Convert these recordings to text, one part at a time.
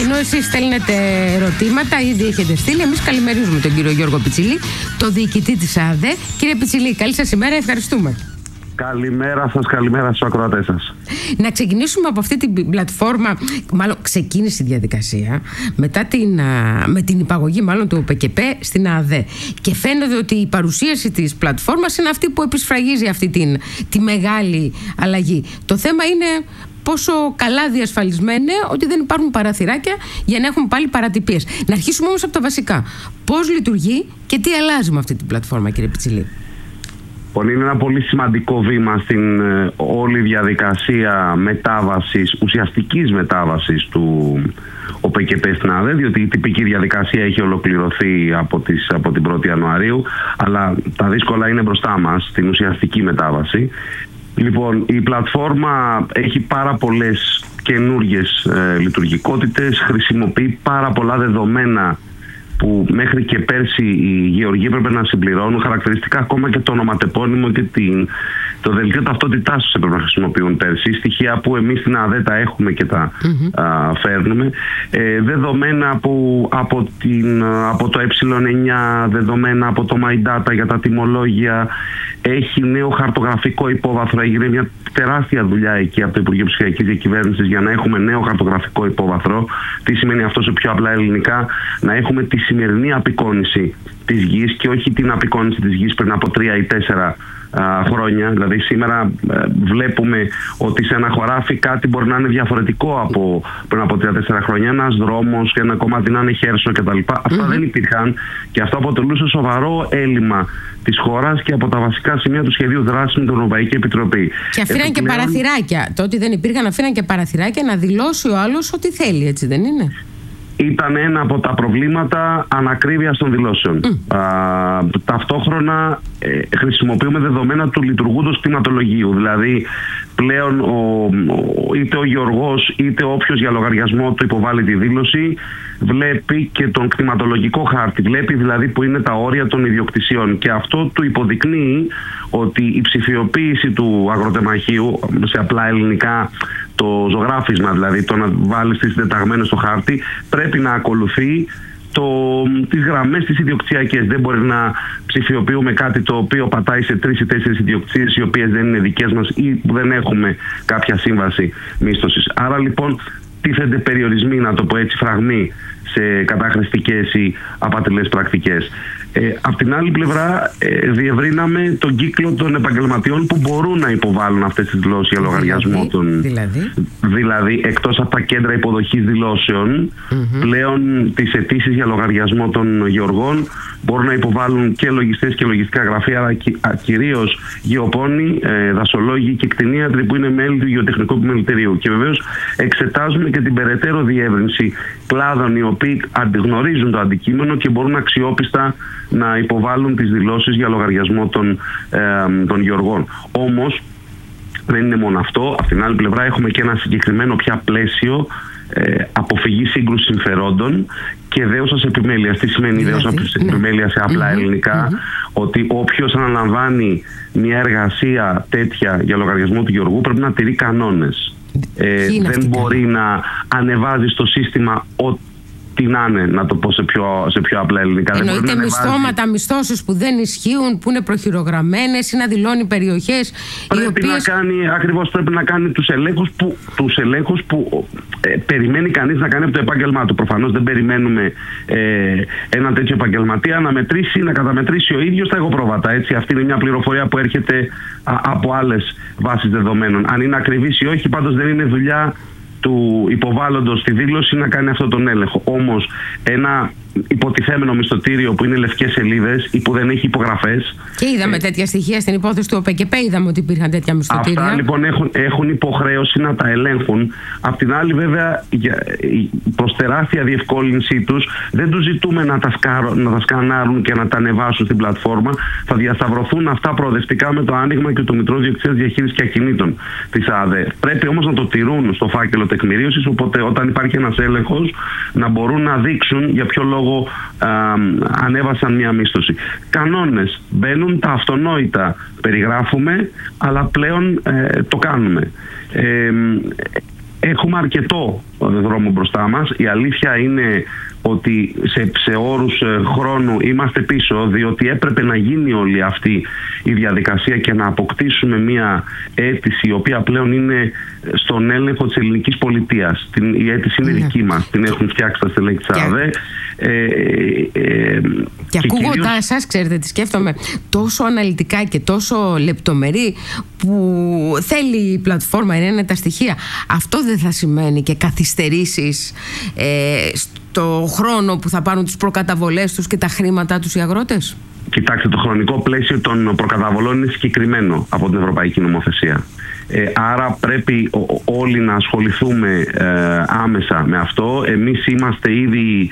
ενώ εσείς στέλνετε ερωτήματα, ήδη έχετε στείλει, εμείς καλημερίζουμε τον κύριο Γιώργο Πιτσιλή, το διοικητή της ΑΔΕ. Κύριε Πιτσιλή, καλή σας ημέρα, ευχαριστούμε. Καλημέρα σας, καλημέρα στους ακροατές σας. Να ξεκινήσουμε από αυτή την πλατφόρμα. Μάλλον ξεκίνησε η διαδικασία με την υπαγωγή μάλλον του ΟΠΚΠ στην ΑΔΕ. Και φαίνεται ότι η παρουσίαση της πλατφόρμας είναι αυτή που επισφραγίζει αυτή τη μεγάλη αλλαγή. Το θέμα είναι πόσο καλά διασφαλισμένα ότι δεν υπάρχουν παραθυράκια για να έχουμε πάλι παρατυπίες. Να αρχίσουμε όμως από τα βασικά. Πώς λειτουργεί και τι αλλάζει με αυτή την πλατφόρμα, κύριε Πιτσιλή? Είναι ένα πολύ σημαντικό βήμα στην όλη διαδικασία μετάβασης, ουσιαστικής μετάβασης του ΟΠΚΠ στην ΑΔΕ, διότι η τυπική διαδικασία έχει ολοκληρωθεί από την 1η Ιανουαρίου, αλλά τα δύσκολα είναι μπροστά μας στην ουσιαστική μετάβαση. Λοιπόν, η πλατφόρμα έχει πάρα πολλές καινούργιες λειτουργικότητες, χρησιμοποιεί πάρα πολλά δεδομένα που μέχρι και πέρσι οι γεωργοί έπρεπε να συμπληρώνουν, χαρακτηριστικά ακόμα και το ονοματεπώνυμο και το δελτίο ταυτότητάς τους έπρεπε να χρησιμοποιούν πέρσι, στοιχεία που εμείς στην ΑΔΕ τα έχουμε και τα φέρνουμε, δεδομένα από το ε9, δεδομένα από το My Data για τα τιμολόγια, έχει νέο χαρτογραφικό υπόβαθρο, έγινε μια τεράστια δουλειά εκεί από το Υπουργείο Ψηφιακής Διακυβέρνησης για να έχουμε νέο χαρτογραφικό υπόβαθρο. Τι σημαίνει αυτό σε πιο απλά ελληνικά? Να έχουμε τη σημερινή απεικόνηση της γης και όχι την απεικόνηση της γης πριν από 3 ή 4 χρόνια. Δηλαδή σήμερα βλέπουμε ότι σε ένα χωράφι κάτι μπορεί να είναι διαφορετικό από πριν από 3-4 χρόνια. Ένας δρόμος και ένα κομμάτι να είναι χέρσο κτλ. Αυτά δεν υπήρχαν και αυτό αποτελούσε σοβαρό έλλειμμα της χώρας και από τα βασικά σημεία του σχεδίου δράσης με την Ευρωπαϊκή Επιτροπή. Και αφήναν και παραθυράκια. Το ότι δεν υπήρχαν, αφήναν και παραθυράκια να δηλώσει ο άλλος ό,τι θέλει, έτσι δεν είναι? Ήταν ένα από τα προβλήματα ανακρίβειας των δηλώσεων. Ταυτόχρονα χρησιμοποιούμε δεδομένα του λειτουργούντος κτηματολογίου. Δηλαδή πλέον είτε ο γεωργός είτε όποιος για λογαριασμό του υποβάλλει τη δήλωση βλέπει και τον κτηματολογικό χάρτη. Βλέπει δηλαδή που είναι τα όρια των ιδιοκτησιών. Και αυτό του υποδεικνύει ότι η ψηφιοποίηση του αγροτεμαχίου, σε απλά ελληνικά το ζωγράφισμα, δηλαδή το να βάλεις τις συντεταγμένες στο χάρτη, πρέπει να ακολουθεί τις γραμμές τις ιδιοκτησιακές. Δεν μπορεί να ψηφιοποιούμε κάτι το οποίο πατάει σε 3 ή 4 ιδιοκτησίες οι οποίες δεν είναι δικές μας ή που δεν έχουμε κάποια σύμβαση μίσθωσης. Άρα λοιπόν τίθενται περιορισμοί, να το πω έτσι, φραγμοί σε καταχρηστικές ή απατηλές πρακτικές. Απ' την άλλη πλευρά διευρύναμε τον κύκλο των επαγγελματιών που μπορούν να υποβάλουν αυτές τις δηλώσεις για λογαριασμό των... Δηλαδή εκτός από τα κέντρα υποδοχής δηλώσεων, πλέον τις αιτήσεις για λογαριασμό των γεωργών μπορούν να υποβάλουν και λογιστές και λογιστικά γραφεία, αλλά κυρίως γεωπόνοι, δασολόγοι και κτηνίατροι που είναι μέλη του Γεωτεχνικού Επιμελητηρίου. Και βεβαίως εξετάζουμε και την περαιτέρω διεύρυνση κλάδων οι οποίοι αντιγνωρίζουν το αντικείμενο και μπορούν αξιόπιστα να υποβάλουν τις δηλώσεις για λογαριασμό των γεωργών. Όμως δεν είναι μόνο αυτό. Από την άλλη πλευρά έχουμε και ένα συγκεκριμένο πια πλαίσιο αποφυγή σύγκρουση συμφερόντων και δέουσας επιμέλειας. Τι σημαίνει δέουσας επιμέλειας σε απλά ελληνικά? Ότι όποιος αναλαμβάνει μια εργασία τέτοια για λογαριασμό του γεωργού πρέπει να τηρεί κανόνες. Δεν μπορεί να ανεβάζει στο σύστημα τι να είναι, να το πω σε πιο απλά ελληνικά. Εννοείται μισθώματα, μισθώσεις που δεν ισχύουν, που είναι προχειρογραμμένες ή να δηλώνει περιοχές πρέπει να κάνει τους ελέγχους που περιμένει κανείς να κάνει από το επάγγελμά του. Προφανώς δεν περιμένουμε ένα τέτοιο επαγγελματία να καταμετρήσει ο ίδιος τα εγωπρόβατα. Έτσι, αυτή είναι μια πληροφορία που έρχεται από άλλες βάσεις δεδομένων. Αν είναι ακριβής ή όχι, πάντως δεν είναι δουλειά του υποβάλλοντος τη δήλωση να κάνει αυτόν τον έλεγχο. Όμως ένα υποτιθέμενο μισθωτήριο που είναι λευκές σελίδες ή που δεν έχει υπογραφές. Και είδαμε τέτοια στοιχεία στην υπόθεση του ΟΠΚΠ, είδαμε ότι υπήρχαν τέτοια μισθωτήρια. Αυτά λοιπόν έχουν υποχρέωση να τα ελέγχουν. Απ' την άλλη, βέβαια, προς τεράστια διευκόλυνσή τους, δεν τους ζητούμε να τα σκανάρουν και να τα ανεβάσουν στην πλατφόρμα. Θα διασταυρωθούν αυτά προοδευτικά με το άνοιγμα και το Μητρό Διοκτησίας Διαχείρισης και Ακινήτων της ΑΔΕ. Πρέπει όμως να το τηρούν στο φάκελο τεκμηρίωσης, οπότε όταν υπάρχει ένας έλεγχος να μπορούν να δείξουν για ποιο λόγο ανέβασαν μια μίσθωση. Κανόνες μπαίνουν, τα αυτονόητα περιγράφουμε, αλλά πλέον το κάνουμε. Έχουμε αρκετό δρόμο μπροστά μας. Η αλήθεια είναι ότι σε όρους χρόνου είμαστε πίσω, διότι έπρεπε να γίνει όλη αυτή η διαδικασία και να αποκτήσουμε μια αίτηση η οποία πλέον είναι στον έλεγχο της ελληνικής πολιτείας. Η αίτηση είναι δική μας, την έχουν φτιάξει τα στελέχη της ΑΔΕ. Και ακούγοντάς σας, ξέρετε τι σκέφτομαι, τόσο αναλυτικά και τόσο λεπτομερή που θέλει η πλατφόρμα, είναι τα στοιχεία. Αυτό δεν θα σημαίνει και καθυστερήσεις στο χρόνο που θα πάρουν τις προκαταβολές τους και τα χρήματά τους οι αγρότες? Κοιτάξτε, το χρονικό πλαίσιο των προκαταβολών είναι συγκεκριμένο από την Ευρωπαϊκή Νομοθεσία. Άρα πρέπει όλοι να ασχοληθούμε άμεσα με αυτό. Εμείς είμαστε ήδη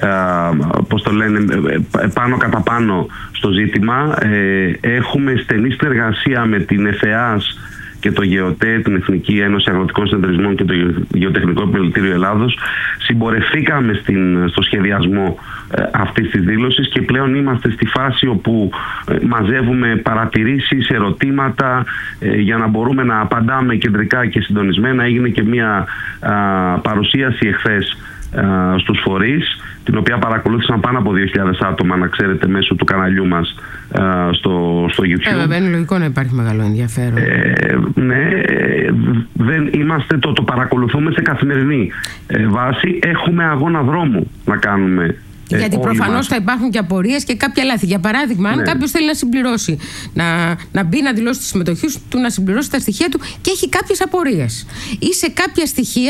πάνω κατά πάνω στο ζήτημα. Έχουμε στενή συνεργασία με την ΕΦΕΑΣ και το ΓΕΟΤΕ, την Εθνική Ένωση Αγροτικών Συνεταιρισμών και το Γεωτεχνικό Επιμελητήριο Ελλάδος. Συμπορευθήκαμε στο σχεδιασμό αυτής της δήλωσης και πλέον είμαστε στη φάση όπου μαζεύουμε παρατηρήσεις, ερωτήματα για να μπορούμε να απαντάμε κεντρικά και συντονισμένα. Έγινε και μια παρουσίαση εχθές στους φορείς, την οποία παρακολούθησαν πάνω από 2.000 άτομα, να ξέρετε, μέσω του καναλιού μας στο YouTube. Βέβαια, είναι λογικό να υπάρχει μεγάλο ενδιαφέρον. Ναι, δεν είμαστε, το παρακολουθούμε σε καθημερινή βάση. Έχουμε αγώνα δρόμου να κάνουμε. Γιατί προφανώς θα υπάρχουν και απορίες και κάποια λάθη. Για παράδειγμα, αν κάποιος θέλει να συμπληρώσει, να μπει να δηλώσει τη συμμετοχή του, να συμπληρώσει τα στοιχεία του και έχει κάποιες απορίες, ή σε κάποια στοιχεία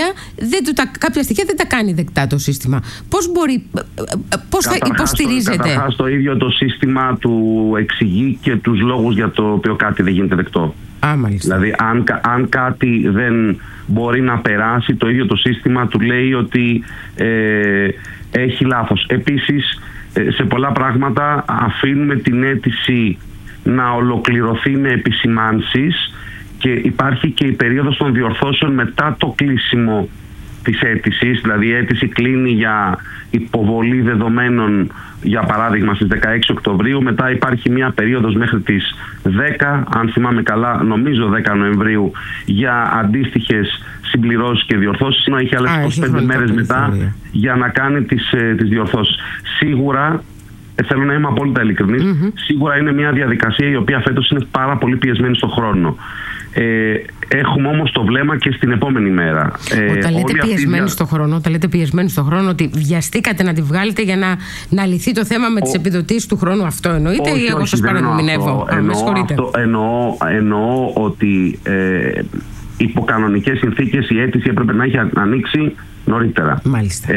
δεν τα κάνει δεκτά το σύστημα, πώς θα υποστηρίζεται? Καταρχάς, το ίδιο το σύστημα του εξηγεί και τους λόγους για το οποίο κάτι δεν γίνεται δεκτό. Δηλαδή, αν κάτι δεν μπορεί να περάσει, το ίδιο το σύστημα του λέει ότι έχει λάθος. Επίσης, σε πολλά πράγματα αφήνουμε την αίτηση να ολοκληρωθεί με επισημάνσεις και υπάρχει και η περίοδος των διορθώσεων μετά το κλείσιμο της αίτησης. Δηλαδή, η αίτηση κλείνει για υποβολή δεδομένων, για παράδειγμα, στις 16 Οκτωβρίου. Μετά υπάρχει μια περίοδος μέχρι τις 10, αν θυμάμαι καλά, νομίζω 10 Νοεμβρίου, για αντίστοιχες συμπληρώσεις και διορθώσεις. Ενώ έχει άλλες 25 μέρες μετά για να κάνει τις διορθώσεις. Σίγουρα, θέλω να είμαι απόλυτα ειλικρινής, σίγουρα είναι μια διαδικασία η οποία φέτος είναι πάρα πολύ πιεσμένη στον χρόνο. Έχουμε όμως το βλέμμα και στην επόμενη μέρα. Όταν λέτε πιεσμένοι στον χρόνο, ότι βιαστήκατε να τη βγάλετε για να λυθεί το θέμα με τις επιδοτήσεις του χρόνου, αυτό εννοείται? Ή εγώ σας παρανομηνεύω? Εννοώ ότι υπό κανονικές συνθήκες η αίτηση έπρεπε να έχει ανοίξει νωρίτερα. Μάλιστα.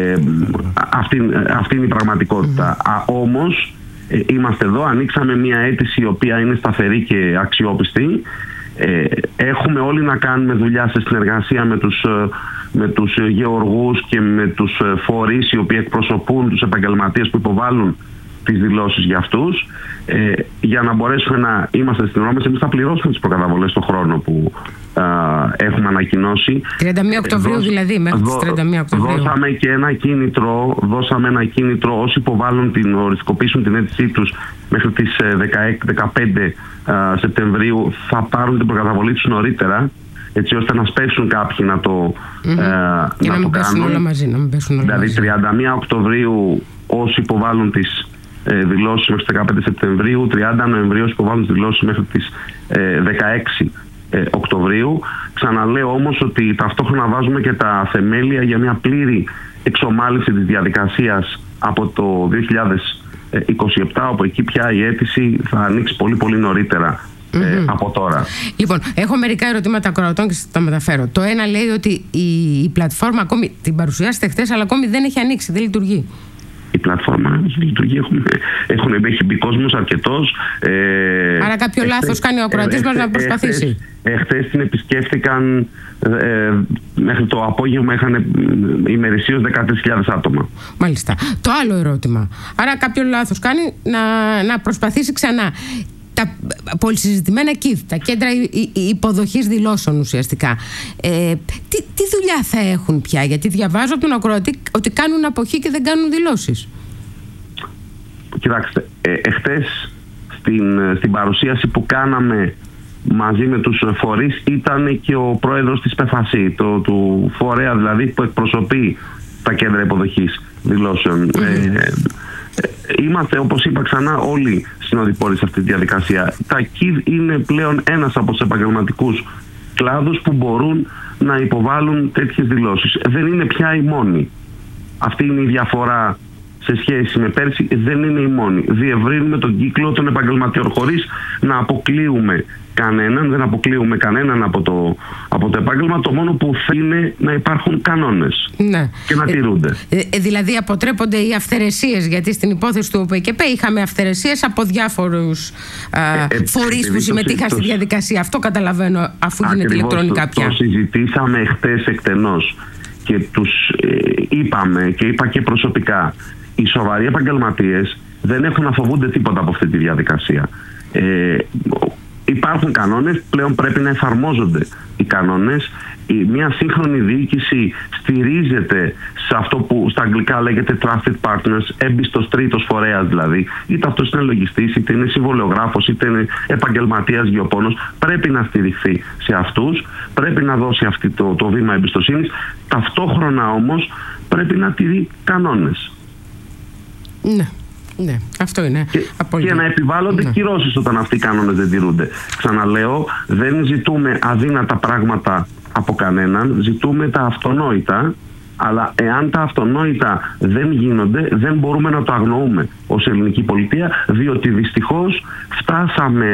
Αυτή είναι η πραγματικότητα. Όμως είμαστε εδώ, ανοίξαμε μια αίτηση η οποία είναι σταθερή και αξιόπιστη. Έχουμε όλοι να κάνουμε δουλειά σε συνεργασία με τους γεωργούς και με τους φορείς οι οποίοι εκπροσωπούν τους επαγγελματίες που υποβάλλουν τις δηλώσεις για αυτούς, για να μπορέσουμε να είμαστε στην ώρα μας. Εμείς θα πληρώσουμε τις προκαταβολές στον χρόνο που έχουμε ανακοινώσει. 31 Οκτωβρίου δηλαδή, μέχρι τις 31 Οκτωβρίου. Δώσαμε ένα κίνητρο όσοι υποβάλλουν οριστικοποιήσουν την αίτησή τους μέχρι τις 15 Σεπτεμβρίου, θα πάρουν την προκαταβολή τους νωρίτερα, έτσι ώστε να σπέσουν κάποιοι να το κάνουν. Όλα μαζί, να μην πέσουν όλα δηλαδή μαζί. 31 Οκτωβρίου όσοι υποβάλλουν τις δηλώσεις μέχρι τις 15 Σεπτεμβρίου, 30 Νοεμβρίου όσοι υποβάλλουν τις δηλώσεις μέχρι τις 16 Οκτωβρίου. Ξαναλέω όμως ότι ταυτόχρονα βάζουμε και τα θεμέλια για μια πλήρη εξομάλυνση της διαδικασίας από το 2027, όπου εκεί πια η αίτηση θα ανοίξει πολύ πολύ νωρίτερα από τώρα. Λοιπόν, έχω μερικά ερωτήματα ακροατών και θα τα μεταφέρω. Το ένα λέει ότι η πλατφόρμα ακόμη την παρουσιάσετε χθες, αλλά ακόμη δεν έχει ανοίξει, δεν λειτουργεί. Η πλατφόρμα λειτουργεί, έχει μπει κόσμος αρκετός. Άρα κάποιο λάθος κάνει ο ακροατής μας να προσπαθήσει. Χθες την επισκέφθηκαν, μέχρι το απόγευμα είχαν ημερησίως 13.000 άτομα. Μάλιστα. Το άλλο ερώτημα. Άρα κάποιο λάθος κάνει να προσπαθήσει ξανά. Τα πολυσυζητημένα ΚΙΔ, τα κέντρα υποδοχής δηλώσεων ουσιαστικά, τι δουλειά θα έχουν πια? Γιατί διαβάζω από τον ακροατή ότι κάνουν αποχή και δεν κάνουν δηλώσεις. Κοιτάξτε, εχθές στην παρουσίαση που κάναμε μαζί με τους φορείς ήταν και ο πρόεδρος της ΠΕΦΑΣΥ, του φορέα δηλαδή που εκπροσωπεί τα κέντρα υποδοχής δηλώσεων. Είμαστε, όπως είπα ξανά, όλοι συνοδοιπόροι σε αυτή τη διαδικασία. Τα KID είναι πλέον ένας από τους επαγγελματικούς κλάδους που μπορούν να υποβάλουν τέτοιες δηλώσεις. Δεν είναι πια οι μόνοι. Αυτή είναι η διαφορά σε σχέση με πέρσι. Δεν είναι οι μόνοι. Διευρύνουμε τον κύκλο των επαγγελματιών χωρίς να αποκλείουμε κανέναν. Δεν αποκλείουμε κανέναν από το επάγγελμα. Το μόνο που θέλει είναι να υπάρχουν κανόνες, ναι, και να τηρούνται. Δηλαδή αποτρέπονται οι αυθαιρεσίες, γιατί στην υπόθεση του ΟΠΕΚΕΠΕ είχαμε αυθαιρεσίες από διάφορους φορείς που συμμετείχαν στη διαδικασία. Αυτό καταλαβαίνω, αφού γίνεται ηλεκτρονικά πια. Το συζητήσαμε χτες εκτενώς και τους είπαμε, και είπα και προσωπικά, οι σοβαροί επαγγελματίες δεν έχουν να φοβούνται τίποτα από αυτή τη διαδικασία. Υπάρχουν κανόνες, πλέον πρέπει να εφαρμόζονται οι κανόνες. Μια σύγχρονη διοίκηση στηρίζεται σε αυτό που στα αγγλικά λέγεται trusted partners, έμπιστος τρίτος φορέας δηλαδή. Είτε αυτός είναι λογιστής, είτε είναι συμβολιογράφος, είτε είναι επαγγελματίας γεωπόνος. Πρέπει να στηριχθεί σε αυτούς, πρέπει να δώσει αυτό το βήμα εμπιστοσύνης. Ταυτόχρονα όμως πρέπει να τηρεί κανόνες. Ναι. Ναι, αυτό είναι. Και να επιβάλλονται κυρώσεις όταν αυτοί οι κανόνες δεν τηρούνται. Ξαναλέω, δεν ζητούμε αδύνατα πράγματα από κανέναν, ζητούμε τα αυτονόητα, αλλά εάν τα αυτονόητα δεν γίνονται, δεν μπορούμε να το αγνοούμε ως ελληνική πολιτεία, διότι δυστυχώς φτάσαμε